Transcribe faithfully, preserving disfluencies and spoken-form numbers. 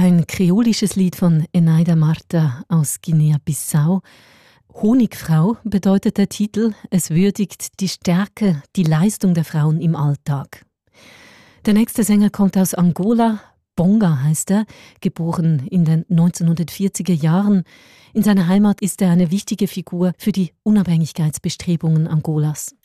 Ein kreolisches Lied von Eneida Marta aus Guinea-Bissau. Honigfrau bedeutet der Titel. Es würdigt die Stärke, die Leistung der Frauen im Alltag. Der nächste Sänger kommt aus Angola. Bonga heißt er, geboren in den neunzehnhundertvierziger Jahren. In seiner Heimat ist er eine wichtige Figur für die Unabhängigkeitsbestrebungen Angolas.